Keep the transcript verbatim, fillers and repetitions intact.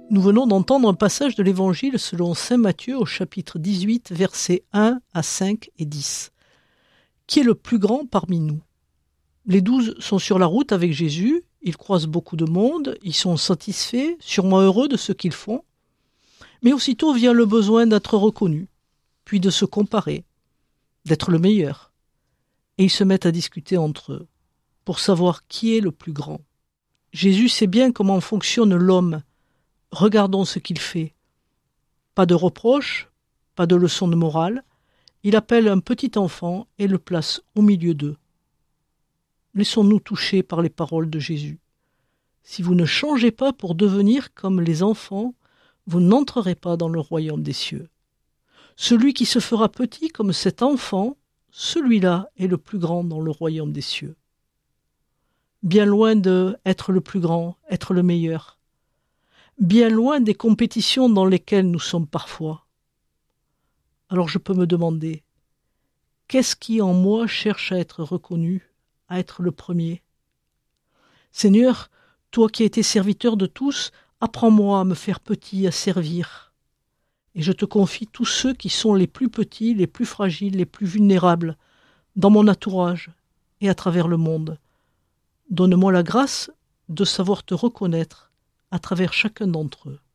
Nous venons d'entendre un passage de l'Évangile selon saint Matthieu au chapitre dix-huit, versets un à cinq et dix. Qui est le plus grand parmi nous ? Les douze sont sur la route avec Jésus, ils croisent beaucoup de monde, ils sont satisfaits, sûrement heureux de ce qu'ils font. Mais aussitôt vient le besoin d'être reconnu, puis de se comparer, d'être le meilleur. Et ils se mettent à discuter entre eux pour savoir qui est le plus grand. Jésus sait bien comment fonctionne l'homme. Regardons ce qu'il fait. Pas de reproches, pas de leçons de morale. Il appelle un petit enfant et le place au milieu d'eux. Laissons-nous toucher par les paroles de Jésus. Si vous ne changez pas pour devenir comme les enfants, vous n'entrerez pas dans le royaume des cieux. Celui qui se fera petit comme cet enfant, celui-là est le plus grand dans le royaume des cieux. Bien loin de être le plus grand, être le meilleur. Bien loin des compétitions dans lesquelles nous sommes parfois. Alors je peux me demander, qu'est-ce qui en moi cherche à être reconnu, à être le premier ? Seigneur, toi qui as été serviteur de tous, apprends-moi à me faire petit, à servir. Et je te confie tous ceux qui sont les plus petits, les plus fragiles, les plus vulnérables, dans mon entourage et à travers le monde. Donne-moi la grâce de savoir te reconnaître à travers chacun d'entre eux.